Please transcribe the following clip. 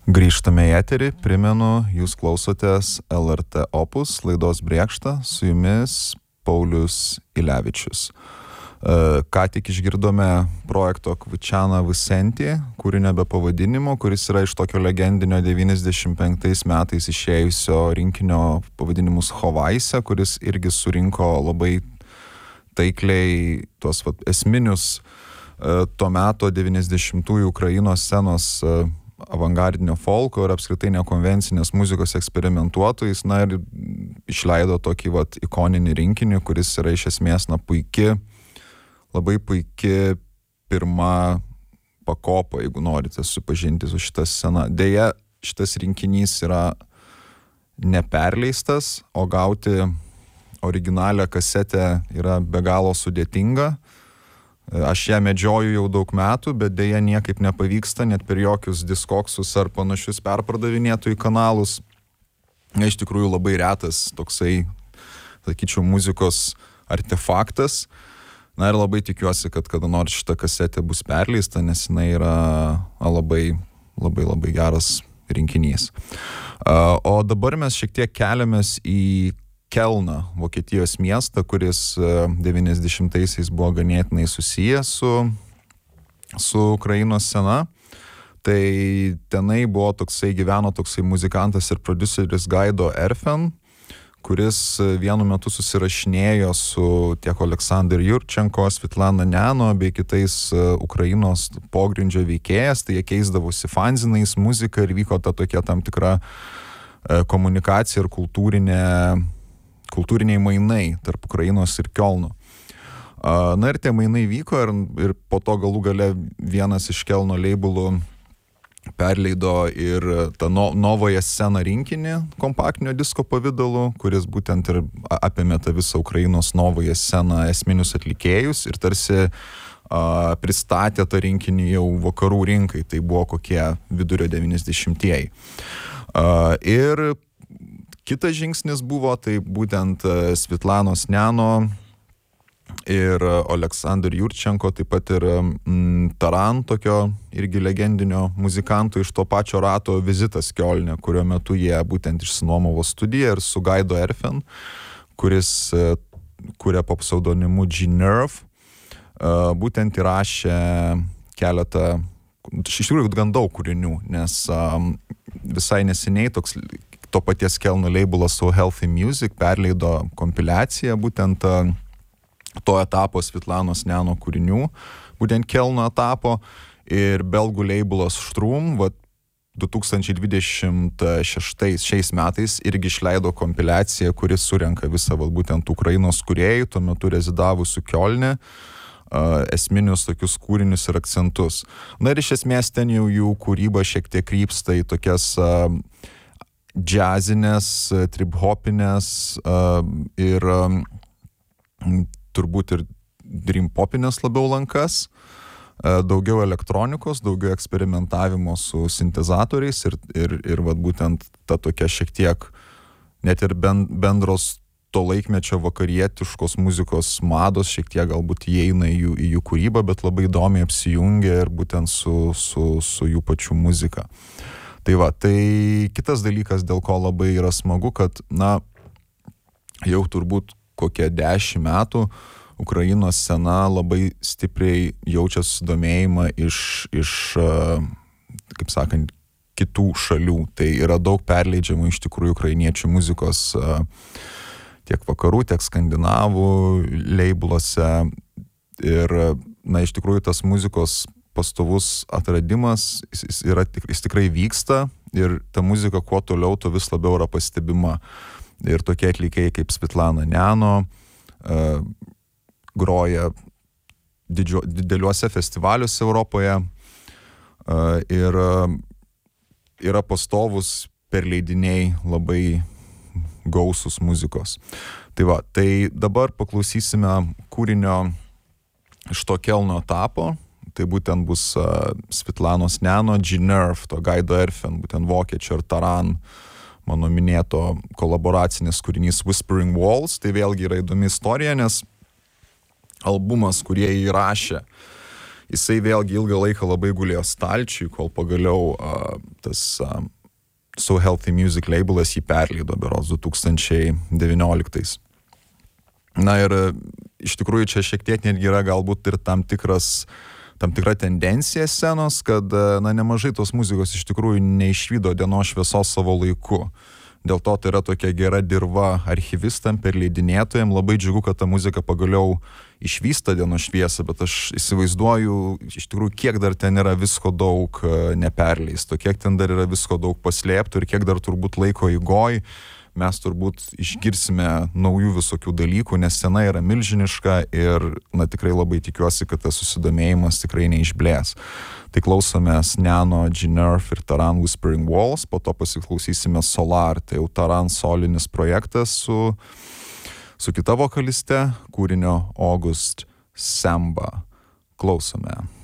Grįžtame į eterį, primenu, jūs klausotės LRT Opus laidos Brėkšta, su jumis Paulius Ilevičius. Ką tik išgirdome projekto Kvičiana Vicenti, kūrinio be pavadinimo, kuris yra iš tokio legendinio 95 metais išėjusio rinkinio pavadinimus Hovaise, kuris irgi surinko labai taikliai tuos esminius to meto 90-ųjų Ukrainos scenos avangardinio folko ir apskritai nekonvencinės muzikos eksperimentuotojais, ir išleido tokį ikoninį rinkinį, kuris yra iš esmės labai puiki pirma pakopa, jeigu norite supažinti su šita scena. Deja, šitas rinkinys yra neperleistas, o gauti originalią kasetę yra be galo sudėtinga. Aš ją medžioju jau daug metų, bet deja niekaip nepavyksta, net per jokius diskoksus ar panašius perpardavinėtojų kanalus. Iš tikrųjų labai retas toksai, sakyčiau, muzikos artefaktas. Ir labai tikiuosi, kad kada nors šita kasetė bus perleista, nes jinai yra labai geras rinkinys. O dabar mes šiek tiek keliamės į Kelną, Vokietijos miestą, kuris 90-aisiais buvo ganėtinai susijęs su Ukrainos scena. Tai tenai gyveno toksai muzikantas ir prodiuseris Gaido Erfen, kuris vienu metu susirašinėjo su tiek Oleksandr Jurčenko, Svetlana Neno bei kitais Ukrainos pogrindžio veikėjas. Tai jie keisdavosi fanzinais, muzika ir vyko ta tokia tam tikra komunikacija ir kultūriniai mainai tarp Ukrainos ir Kielno. Ir tie mainai vyko ir po to galų gale vienas iš Kielno leibulų perleido ir tą Novoje sceną rinkinį kompaktinio disko pavidalu, kuris būtent ir apėmė tą visą Ukrainos Novoje sceną esminius atlikėjus ir tarsi pristatė tą rinkinį jau vakarų rinkai. Tai buvo kokie vidurio 90-ieji. Ir kitas žingsnis buvo, tai būtent Svetlanos Neno ir Oleksandr Jurčenko, taip pat ir Taran, tokio irgi legendinio muzikanto iš to pačio rato vizitas Kielne, kurio metu jie būtent išsinuomavo studiją ir su Gaido Erfen, kuris kuria po pseudonimu G-Nerve, būtent įrašė keletą, iš tikrųjų gan daug kūrinių, nes visai neseniai to paties Kielno leibulas So Healthy Music perleido kompiliaciją būtent to etapo Svetlanos Neno kūrinių, būtent Kielno etapo, ir belgų leibulas Strum 2026 metais irgi išleido kompiliaciją, kuris surenka visą būtent Ukrainos kūrėjų, tuo metu rezidavusių Kielne, esminius tokius kūrinius ir akcentus. Ir iš esmės ten jau jų kūryba šiek tiek krypsta į tokias džiazinės, trip-hopinės ir turbūt ir dream-popinės labiau lankas, daugiau elektronikos, daugiau eksperimentavimo su sintezatoriais ir būtent ta tokia šiek tiek net ir bendros to laikmečio vakarietiškos muzikos mados šiek tiek galbūt įeina į jų kūrybą, bet labai įdomiai apsijungia ir būtent su jų pačių muzika. Tai kitas dalykas, dėl ko labai yra smagu, kad, jau turbūt kokie 10 metų Ukrainos scena labai stipriai jaučia susidomėjimą iš kaip sakant, kitų šalių. Tai yra daug perleidžiamų iš tikrųjų ukrainiečių muzikos tiek vakarų, tiek skandinavų leibuluose. Ir, iš tikrųjų tas muzikos pastovus atradimas, jis tikrai vyksta ir ta muzika kuo toliau, to vis labiau yra pastebima. Ir tokie atlikėjai kaip Svetlana Neno groja dideliuose festivaliuose Europoje ir yra pastovus perleidiniai labai gausus muzikos. Tai dabar paklausysime kūrinio iš to Kielno etapo. Tai būtent bus Svetlanos Neno, G-Nerve, to Gaido Erfen, būtent vokiečio ir Taran, mano minėto kolaboracinis kūrinys Whispering Walls. Tai vėlgi yra įdomi istorija, nes albumas, kurie įrašė Jisai vėlgi ilgą laiką labai gulėjo stalčiui, kol pagaliau tas So Healthy Music labelas jį perleido berods 2019. Na ir iš tikrųjų čia šiek tiek netgi yra galbūt ir tam tikra tendencija scenos, kad nemažai tos muzikos iš tikrųjų neišvydo dienos šviesos savo laiku. Dėl to tai yra tokia gera dirva archyvistam, perleidinėtojam. Labai džiugu, kad ta muzika pagaliau išvysta dienos šviesą, bet aš įsivaizduoju iš tikrųjų, kiek dar ten yra visko daug neperleisto, kiek ten dar yra visko daug paslėptų ir kiek dar turbūt laiko eigoj mes turbūt išgirsime naujų visokių dalykų, nes scena yra milžiniška ir tikrai labai tikiuosi, kad tas susidomėjimas tikrai neišblės. Tai klausomės Neno, G-Nerve ir Taran Whispering Walls, po to pasiklausysime Solar, tai jau Taran solinis projektas su kita vokaliste, kūrinio August Samba. Klausome.